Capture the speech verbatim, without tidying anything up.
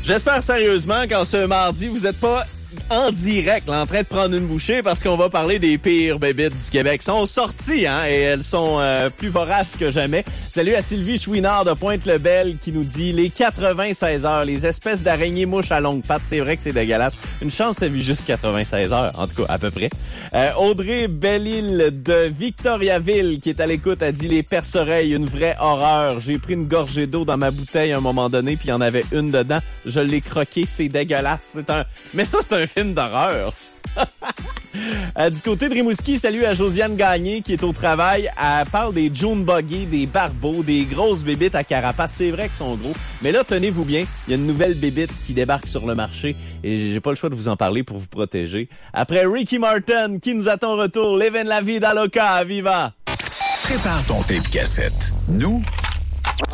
J'espère sérieusement qu'en ce mardi, vous êtes pas en direct, là, en train de prendre une bouchée parce qu'on va parler des pires bébites du Québec. Elles sont sorties, hein, et elles sont euh, plus voraces que jamais. Salut à Sylvie Chouinard de Pointe-le-Bel qui nous dit les quatre-vingt-seize heures, les espèces d'araignées mouches à longue pattes. C'est vrai que c'est dégueulasse. Une chance, ça vit juste quatre-vingt-seize heures, en tout cas, à peu près. Euh, Audrey Belle-Île de Victoriaville qui est à l'écoute a dit les perce-oreilles, une vraie horreur. J'ai pris une gorgée d'eau dans ma bouteille à un moment donné puis il y en avait une dedans. Je l'ai croqué, c'est dégueulasse. C'est un, mais ça, c'est un film d'horreur. euh, du côté de Rimouski, salut à Josiane Gagné qui est au travail. Elle parle des June Buggy, des barbeaux, des grosses bébites à carapace. C'est vrai qu'ils sont gros. Mais là, tenez-vous bien, il y a une nouvelle bébite qui débarque sur le marché et j'ai pas le choix de vous en parler pour vous protéger. Après Ricky Martin qui nous attend au retour, Livin' la vida loca, viva! Prépare ton tape cassette. Nous,